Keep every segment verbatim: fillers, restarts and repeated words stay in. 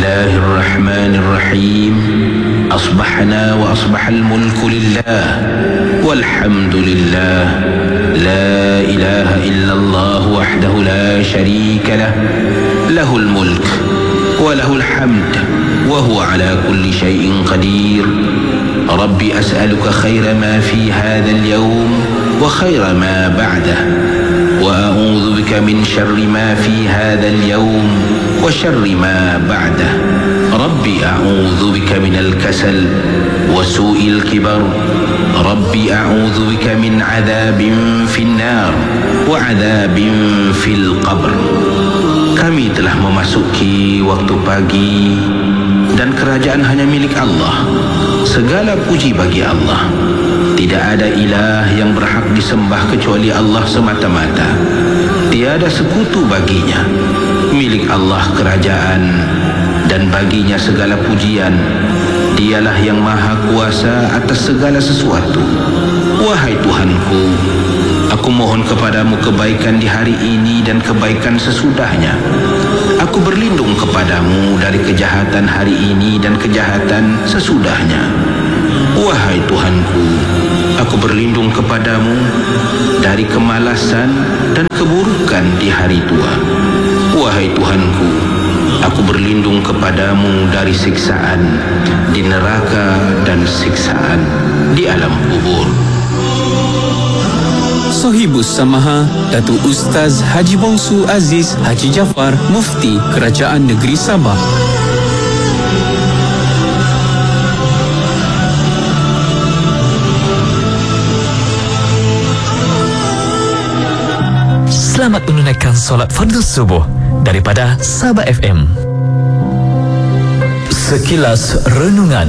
الله الرحمن الرحيم. أصبحنا وأصبح الملك لله والحمد لله، لا إله إلا الله وحده لا شريك له، له الملك وله الحمد وهو على كل شيء قدير. ربي أسألك خير ما في هذا اليوم وخير ما بعده، وأعوذ بك من شر ما في هذا اليوم وشر ما بعده. ربي أعوذ بك من الكسل وسوء الكبر. ربي أعوذ بك من عذاب في النار وعذاب في القبر. Kami telah memasuki waktu pagi dan kerajaan hanya milik Allah. Segala puji bagi Allah. Tidak ada ilah yang berhak disembah kecuali Allah semata-mata. Tiada sekutu baginya. Milik Allah kerajaan dan baginya segala pujian. Dialah yang maha kuasa atas segala sesuatu. Wahai Tuhanku, aku mohon kepadamu kebaikan di hari ini dan kebaikan sesudahnya. Aku berlindung kepadamu dari kejahatan hari ini dan kejahatan sesudahnya. Wahai Tuhanku, aku berlindung kepadamu dari kemalasan dan keburukan di hari tua. Wahai Tuhanku, aku berlindung kepadamu dari siksaan di neraka dan siksaan di alam kubur. Sohibus Samaha Datuk Ustaz Haji Bongsu Aziz Haji Jafar, Mufti Kerajaan Negeri Sabah. Selamat menunaikan solat fardu subuh daripada Sabah F M. Sekilas renungan.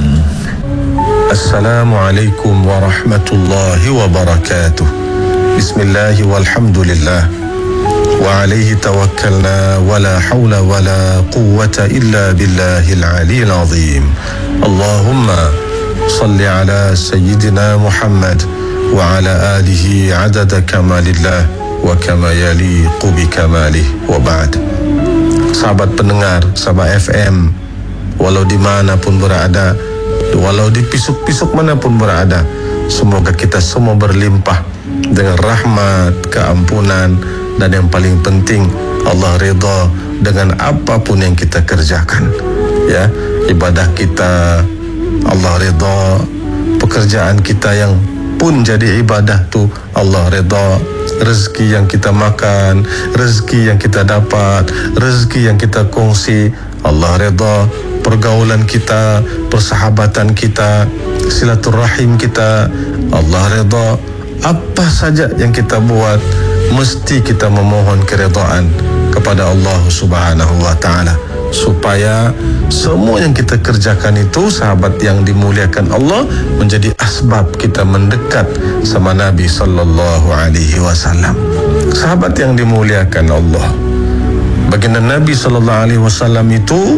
Assalamualaikum warahmatullahi wabarakatuh. Bismillah walhamdulillah wa alaihi tawakkalna wa la hawla wa la quwwata illa billahil aliyil azim. Allahumma salli ala sayyidina Muhammad wa ala alihi adada kamalillah wa kama yaliqu bi kamalih wa ba'd. Sahabat pendengar Sabah F M, walau di mana pun berada, walau di pisuk-pisuk manapun berada, semoga kita semua berlimpah dengan rahmat, keampunan, dan yang paling penting Allah ridha dengan apapun yang kita kerjakan. Ya, ibadah kita Allah ridha, pekerjaan kita yang pun jadi ibadah tu Allah ridha, rezeki yang kita makan, rezeki yang kita dapat, rezeki yang kita kongsi Allah ridha, pergaulan kita, persahabatan kita, silaturahim kita Allah ridha. Apa saja yang kita buat mesti kita memohon keridhaan kepada Allah Subhanahu wa taala, supaya semua yang kita kerjakan itu, sahabat yang dimuliakan Allah, menjadi asbab kita mendekat sama Nabi sallallahu alaihi wasallam. Sahabat yang dimuliakan Allah, baginda Nabi sallallahu alaihi wasallam itu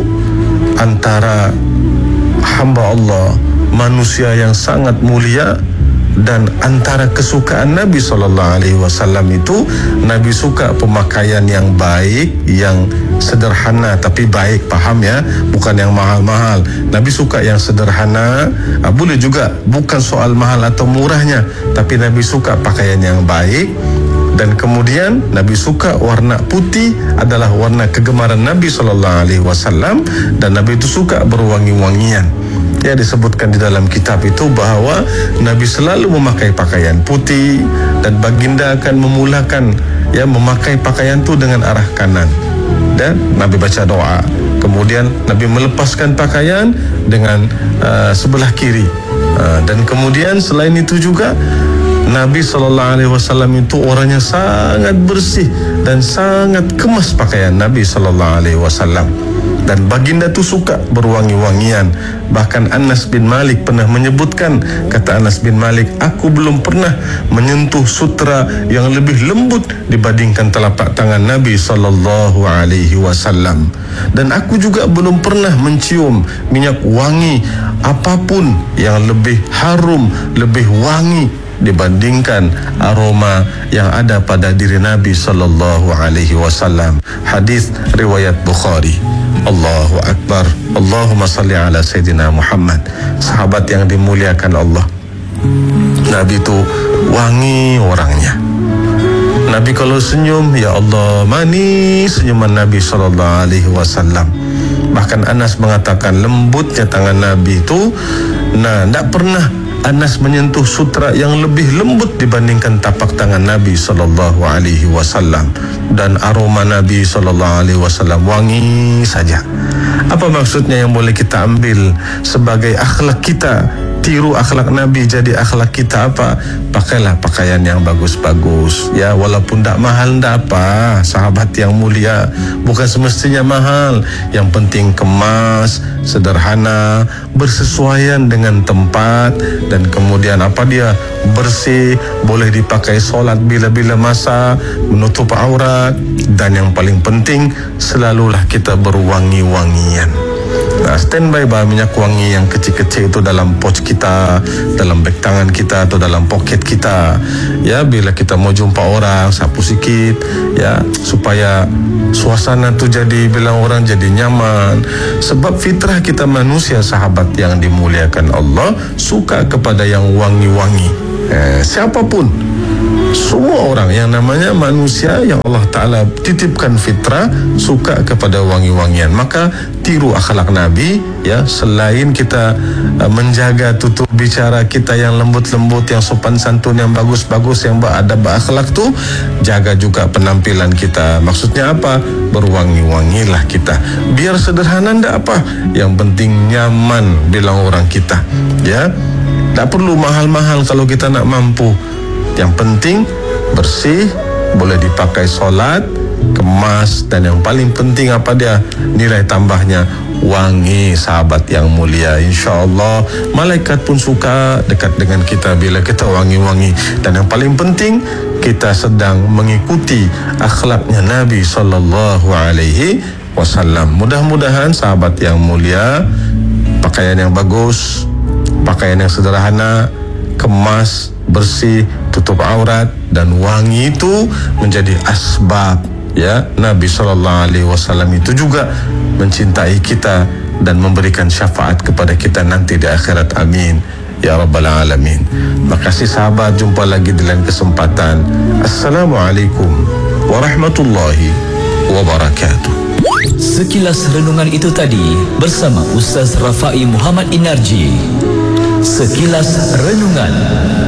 antara hamba Allah, manusia yang sangat mulia. Dan antara kesukaan Nabi sallallahu alaihi wasallam itu, Nabi suka pemakaian yang baik, yang sederhana tapi baik, paham ya, bukan yang mahal-mahal. Nabi suka yang sederhana, ah, boleh juga bukan soal mahal atau murahnya, tapi Nabi suka pakaian yang baik. Dan kemudian Nabi suka warna putih, adalah warna kegemaran Nabi sallallahu alaihi wasallam, dan Nabi itu suka berwangi-wangian. Ya, disebutkan di dalam kitab itu bahawa Nabi selalu memakai pakaian putih, dan baginda akan memulakan ya memakai pakaian itu dengan arah kanan, dan Nabi baca doa. Kemudian Nabi melepaskan pakaian dengan uh, sebelah kiri, uh, dan kemudian selain itu juga Nabi sallallahu alaihi wasallam itu orangnya sangat bersih dan sangat kemas pakaian Nabi sallallahu alaihi wasallam. Dan baginda tu suka berwangi-wangian. Bahkan Anas bin Malik pernah menyebutkan, kata Anas bin Malik, aku belum pernah menyentuh sutra yang lebih lembut dibandingkan telapak tangan Nabi sallallahu alaihi wasallam. Dan aku juga belum pernah mencium minyak wangi apapun yang lebih harum, lebih wangi dibandingkan aroma yang ada pada diri Nabi sallallahu alaihi wasallam. Hadis riwayat Bukhari. Allahu Akbar. Allahumma salli ala Sayyidina Muhammad. Sahabat yang dimuliakan Allah, Nabi itu wangi orangnya. Nabi kalau senyum, ya Allah, manis senyuman Nabi sallallahu alaihi wasallam. Bahkan Anas mengatakan lembutnya tangan Nabi itu, nah, tidak pernah Anas menyentuh sutra yang lebih lembut dibandingkan tapak tangan Nabi sallallahu alaihi wasallam. Dan aroma Nabi sallallahu alaihi wasallam wangi saja. Apa maksudnya yang boleh kita ambil sebagai akhlak kita? Tiru akhlak Nabi, jadi akhlak kita apa? Pakailah pakaian yang bagus-bagus, ya, walaupun tak mahal, tak apa, sahabat yang mulia. Bukan semestinya mahal, yang penting kemas, sederhana, bersesuaian dengan tempat, dan kemudian apa dia? Bersih, boleh dipakai solat bila-bila masa, menutup aurat, dan yang paling penting, selalulah kita berwangi-wangian. Nah, standby bahan minyak wangi yang kecil-kecil itu dalam pouch kita, dalam beg tangan kita atau dalam poket kita. Ya, bila kita mau jumpa orang, sapu sikit, ya, supaya suasana tu jadi, bilang orang jadi nyaman. Sebab fitrah kita manusia, sahabat yang dimuliakan Allah, suka kepada yang wangi-wangi. Eh, siapapun, semua orang yang namanya manusia yang Allah Ta'ala titipkan fitrah suka kepada wangi-wangian. Maka tiru akhlak Nabi, ya, selain kita uh, menjaga tutur bicara kita yang lembut-lembut, yang sopan santun, yang bagus-bagus, yang beradab, berakhlak tu, jaga juga penampilan kita. Maksudnya apa? Berwangi-wangilah kita. Biar sederhana ndak apa, yang penting nyaman bilang orang kita, ya. Tak perlu mahal-mahal kalau kita nak mampu. Yang penting bersih, boleh dipakai solat, kemas, dan yang paling penting apa dia? Nilai tambahnya wangi, sahabat yang mulia. InsyaAllah malaikat pun suka dekat dengan kita bila kita wangi-wangi. Dan yang paling penting, kita sedang mengikuti akhlaknya Nabi sallallahu alaihi wasallam. Mudah-mudahan sahabat yang mulia, pakaian yang bagus, pakaian yang sederhana, kemas, bersih, tutup aurat, dan wangi itu menjadi asbab, ya, Nabi sallallahu alaihi wasallam itu juga mencintai kita dan memberikan syafaat kepada kita nanti di akhirat. Amin ya rabbal alamin. Makasih sahabat, jumpa lagi di lain kesempatan. Assalamualaikum warahmatullahi wabarakatuh. Sekilas renungan itu tadi bersama Ustaz Rafai Muhammad Inarji. Sekilas renungan.